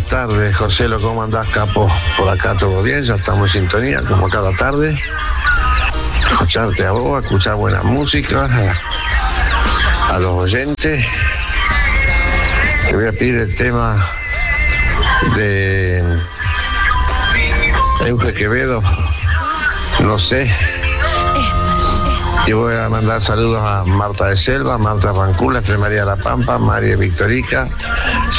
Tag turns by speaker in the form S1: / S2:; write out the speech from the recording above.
S1: tardes, José, ¿cómo andás, capo? Por acá todo bien, ya estamos en sintonía, como cada tarde. Escucharte a vos, escuchar buena música, a los oyentes. Te voy a pedir el tema de Euge Quevedo, no sé. Y voy a mandar saludos a Marta de Selva, Marta Pancula, María de la Pampa, María Victorica,